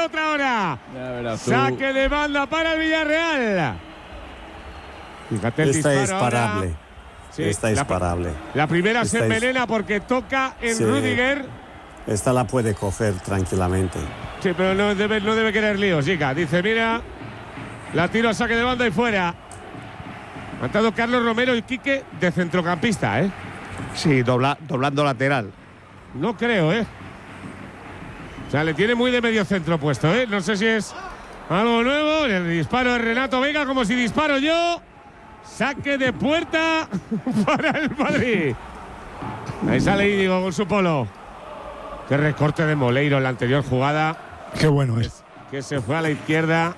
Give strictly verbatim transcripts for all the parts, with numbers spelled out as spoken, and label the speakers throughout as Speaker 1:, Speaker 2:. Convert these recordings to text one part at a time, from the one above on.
Speaker 1: otra ahora. Saque de banda para el Villarreal. Fíjate el
Speaker 2: Esta es
Speaker 1: disparo
Speaker 2: parable.
Speaker 1: ahora. Sí,
Speaker 2: Esta es
Speaker 1: la,
Speaker 2: parable.
Speaker 1: La primera
Speaker 2: Esta
Speaker 1: se
Speaker 2: es...
Speaker 1: envenena porque toca en
Speaker 2: sí.
Speaker 1: Rüdiger.
Speaker 2: Esta la puede coger tranquilamente.
Speaker 1: Sí, pero no debe, no debe querer líos, chica. Dice, mira, la tiro a saque de banda y fuera. Ha estado Carlos Romero y Quique de centrocampista, ¿eh?
Speaker 3: Sí, dobla, doblando lateral.
Speaker 1: No creo, ¿eh? O sea, le tiene muy de medio centro puesto, ¿eh? No sé si es algo nuevo. El disparo de Renato Vega, como si disparo yo. Saque de puerta para el Madrid. Ahí sale Íñigo con su polo. Qué recorte de Moleiro en la anterior jugada.
Speaker 4: Qué bueno es.
Speaker 1: Que se fue a la izquierda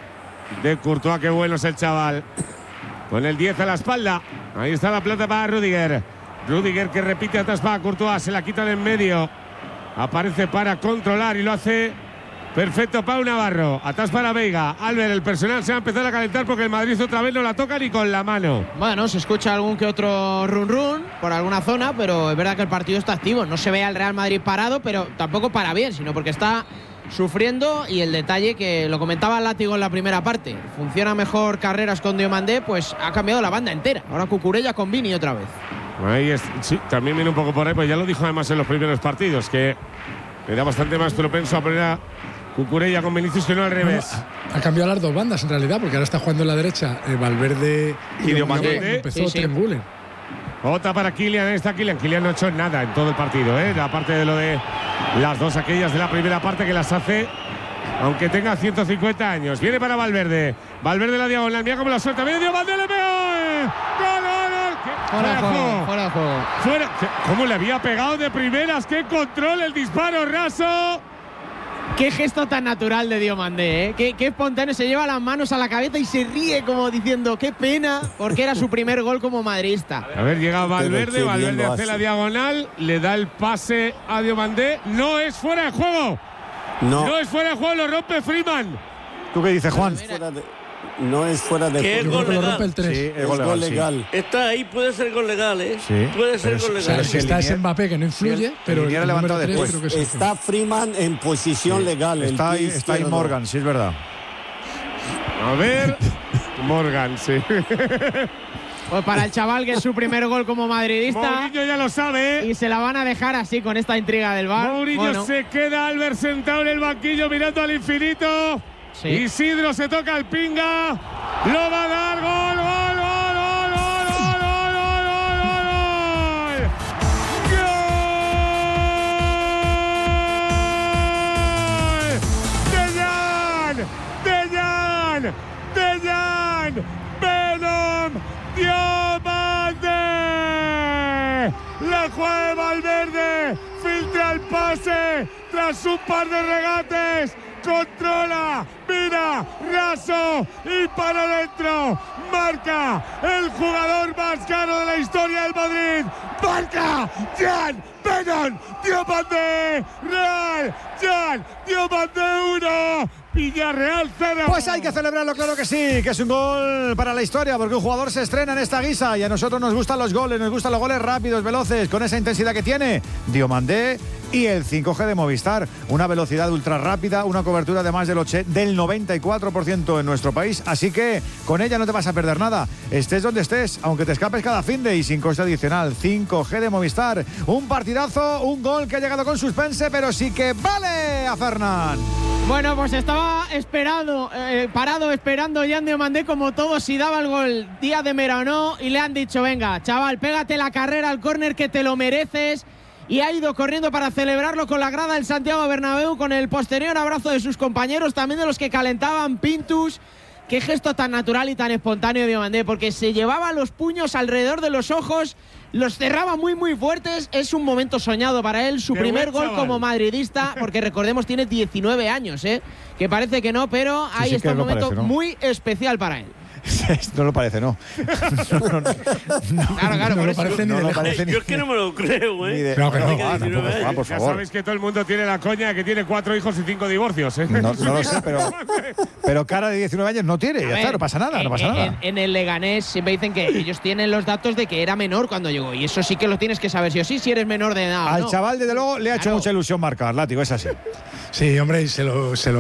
Speaker 1: de Courtois. Qué bueno es el chaval. Con el diez a la espalda. Ahí está la plata para Rüdiger. Rüdiger que repite atrás para Courtois. Se la quita de en medio. Aparece para controlar y lo hace perfecto Pau Navarro. Atrás para Veiga. Albert, el personal se va a empezar a calentar porque el Madrid otra vez no la toca ni con la mano.
Speaker 5: Bueno, se escucha algún que otro run run por alguna zona, pero es verdad que el partido está activo. No se ve al Real Madrid parado, pero tampoco para bien, sino porque está sufriendo. Y el detalle que lo comentaba Látigo en la primera parte, funciona mejor Carreras con Diomandé, pues ha cambiado la banda entera. Ahora Cucurella con Vini otra vez.
Speaker 1: Ahí es, sí, también viene un poco por ahí, pues ya lo dijo además en los primeros partidos, que era bastante más propenso a poner a Cucurella con Vinicius que no al revés.
Speaker 4: No, ha, ha cambiado las dos bandas en realidad, porque ahora está jugando en la derecha eh, Valverde
Speaker 3: y Diomandé.
Speaker 4: Empezó
Speaker 5: sí, sí.
Speaker 4: Triangulen.
Speaker 1: Otra para Kylian, ahí está Kylian. Kylian no ha hecho nada en todo el partido, ¿eh? La parte de lo de las dos aquellas de la primera parte que las hace, aunque tenga ciento cincuenta años. Viene para Valverde. Valverde la diagonal, mira cómo la suelta. Viene Diomandé, le pegó. ¡Gol, gol, gol!
Speaker 5: Fuera de juego, fuera de juego.
Speaker 1: Fuera. ¿Cómo le había pegado de primeras? ¡Qué control! El disparo raso.
Speaker 5: Qué gesto tan natural de Diomandé, ¿eh? Qué, qué espontáneo, se lleva las manos a la cabeza y se ríe como diciendo qué pena, porque era su primer gol como madridista.
Speaker 1: A ver, llega Valverde, Valverde hace la diagonal, le da el pase a Diomandé. No es fuera de juego.
Speaker 2: No,
Speaker 1: No es fuera de juego, lo rompe Freeman.
Speaker 3: ¿Tú qué dices, Juan?
Speaker 2: fuera de, no es fuera de
Speaker 6: ¿Qué
Speaker 2: juego.
Speaker 6: es gol
Speaker 4: Yo creo que lo
Speaker 6: legal?
Speaker 4: rompe el tres.
Speaker 3: Sí,
Speaker 2: Es gol legal. legal.
Speaker 6: Está ahí, puede ser gol legal, ¿eh?
Speaker 3: Sí.
Speaker 6: Puede ser
Speaker 3: Pero
Speaker 6: gol
Speaker 3: si-
Speaker 4: Pero
Speaker 6: legal.
Speaker 3: si
Speaker 4: si está
Speaker 3: el
Speaker 4: ese
Speaker 3: Linier-
Speaker 4: Mbappé que no influye,
Speaker 3: si el-
Speaker 4: pero
Speaker 3: el Linier ha
Speaker 4: número
Speaker 3: levantado
Speaker 4: tres
Speaker 3: después.
Speaker 4: creo que es eso.
Speaker 2: Está Freeman en posición legal. el
Speaker 3: Está ahí,
Speaker 2: pie
Speaker 3: está ahí
Speaker 2: izquierdo.
Speaker 3: Morgan, sí es verdad.
Speaker 1: A ver, Morgan, sí.
Speaker 5: Pues para el chaval que es su primer gol como madridista.
Speaker 1: Mourinho ya lo sabe, ¿eh?
Speaker 5: Y se la van a dejar así con esta intriga del V A R.
Speaker 1: Mourinho
Speaker 5: Bueno,
Speaker 1: se queda, Albert sentado en el banquillo mirando al infinito.
Speaker 5: sí.
Speaker 1: Isidro se toca el pinga. Lo va a dar. Gol, gol, gol, gol, gol, gol, gol, gol, gol, gol. ¡Gol! ¡Dejan! ¡Dejan! ¡Dejan! ¡Venom! ¡Diomandé! La juega de Valverde. Filtra el pase tras un par de regates. Controla, mira, raso y para adentro. Marca el jugador más caro de la historia del Madrid. Marca Jan Venom Diomandé. Real Jan Diomandé uno. Villarreal cero.
Speaker 3: Pues hay que celebrarlo, claro que sí, que es un gol para la historia, porque un jugador se estrena en esta guisa y a nosotros nos gustan los goles, nos gustan los goles rápidos, veloces, con esa intensidad que tiene Diomandé y el cinco G de Movistar. Una velocidad ultra rápida, una cobertura de más del, del noventa y cuatro por ciento en nuestro país, así que con ella no te vas a perder nada, estés donde estés, aunque te escapes cada finde y sin coste adicional. cinco G de Movistar, un partidazo, un gol que ha llegado con suspense, pero sí que vale a Fernán.
Speaker 5: Bueno, pues estaba esperado, eh, parado esperando Jan Diomandé como todo si daba el gol día de Mera o no, y le han dicho, venga, chaval, pégate la carrera al córner que te lo mereces. Y ha ido corriendo para celebrarlo con la grada del Santiago Bernabéu, con el posterior abrazo de sus compañeros, también de los que calentaban. Pintus. Qué gesto tan natural y tan espontáneo de Diomandé, porque se llevaba los puños alrededor de los ojos, los cerraba muy muy fuertes. Es un momento soñado para él, su
Speaker 1: Qué
Speaker 5: primer
Speaker 1: buen
Speaker 5: gol
Speaker 1: chaval.
Speaker 5: como madridista, porque recordemos tiene diecinueve años, ¿eh? Que parece que no, pero ahí
Speaker 3: sí
Speaker 5: está
Speaker 3: que
Speaker 5: un
Speaker 3: lo
Speaker 5: momento
Speaker 3: parece, ¿no?
Speaker 5: muy especial para él.
Speaker 3: No lo parece, no. No, no, no,
Speaker 5: Claro, claro,
Speaker 4: no
Speaker 5: por
Speaker 4: lo
Speaker 5: eso.
Speaker 4: parece ni
Speaker 3: no
Speaker 4: de
Speaker 3: lo
Speaker 4: lejos.
Speaker 3: parece ni-
Speaker 6: Yo es que no me lo creo,
Speaker 3: ni
Speaker 6: ¿eh?
Speaker 3: de-
Speaker 4: No, que no.
Speaker 3: Ah,
Speaker 6: diecinueve
Speaker 3: tampoco,
Speaker 6: años.
Speaker 3: Juan, por
Speaker 1: Ya
Speaker 3: favor.
Speaker 1: sabéis que todo el mundo tiene la coña de que tiene cuatro hijos y cinco divorcios, ¿eh?
Speaker 3: No, no lo sé, pero, pero cara de diecinueve años no tiene,
Speaker 5: A
Speaker 3: ya
Speaker 5: ver,
Speaker 3: está, no pasa nada,
Speaker 5: en,
Speaker 3: no pasa
Speaker 5: en-
Speaker 3: nada.
Speaker 5: En el Leganés siempre dicen que ellos tienen los datos de que era menor cuando llegó, y eso sí que lo tienes que saber sí o sí si eres menor de edad.
Speaker 3: Al
Speaker 5: ¿no?
Speaker 3: chaval, desde luego, le ha hecho
Speaker 5: Claro.
Speaker 3: mucha ilusión marcar, Látigo, es así.
Speaker 4: Sí, hombre, y se lo, se lo